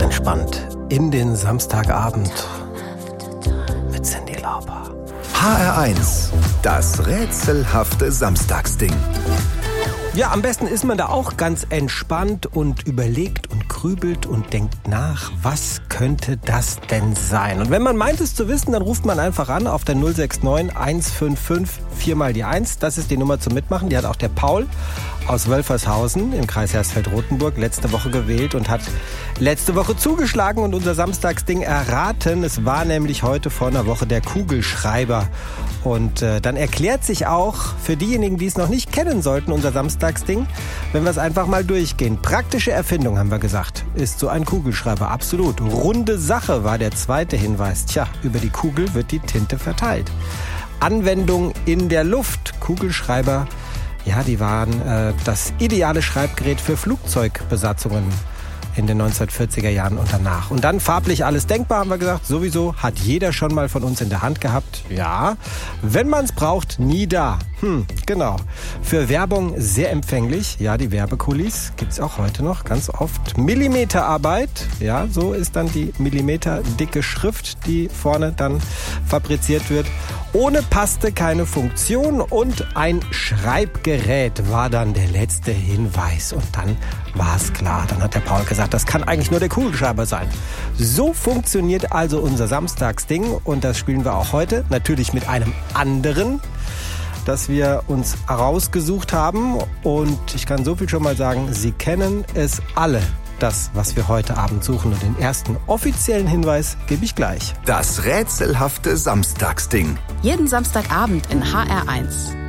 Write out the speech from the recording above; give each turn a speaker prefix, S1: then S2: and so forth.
S1: entspannt in den Samstagabend mit Cyndi Lauper.
S2: HR1, das rätselhafte Samstagsding.
S1: Ja, am besten ist man da auch ganz entspannt und überlegt und grübelt und denkt nach, was könnte das denn sein? Und wenn man meint es zu wissen, dann ruft man einfach an auf der 069 155 4 mal die 1. Das ist die Nummer zum Mitmachen. Die hat auch der Paul aus Wölfershausen im Kreis Hersfeld-Rotenburg letzte Woche gewählt und hat letzte Woche zugeschlagen und unser Samstagsding erraten. Es war nämlich heute vor einer Woche der Kugelschreiber. Und dann erklärt sich auch für diejenigen, die es noch nicht kennen sollten, unser Samstagsding, wenn wir es einfach mal durchgehen. Praktische Erfindung, haben wir gesagt, ist so ein Kugelschreiber. Absolut. Runde Sache war der zweite Hinweis. Tja, über die Kugel wird die Tinte verteilt. Anwendung in der Luft. Kugelschreiber, ja, die waren das ideale Schreibgerät für Flugzeugbesatzungen in den 1940er Jahren und danach. Und dann farblich alles denkbar, haben wir gesagt. Sowieso hat jeder schon mal von uns in der Hand gehabt. Ja, wenn man es braucht, nie da. Genau. Für Werbung sehr empfänglich. Ja, die Werbekulis gibt's auch heute noch ganz oft. Millimeterarbeit. Ja, so ist dann die millimeterdicke Schrift, die vorne dann fabriziert wird. Ohne Paste keine Funktion und ein Schreibgerät war dann der letzte Hinweis. Und dann war es klar. Dann hat der Paul gesagt, das kann eigentlich nur der Kugelschreiber sein. So funktioniert also unser Samstagsding und das spielen wir auch heute. Natürlich mit einem anderen, das wir uns rausgesucht haben. Und ich kann so viel schon mal sagen, Sie kennen es alle. Das, was wir heute Abend suchen. Und den ersten offiziellen Hinweis gebe ich gleich.
S2: Das rätselhafte Samstagsding.
S3: Jeden Samstagabend in HR1.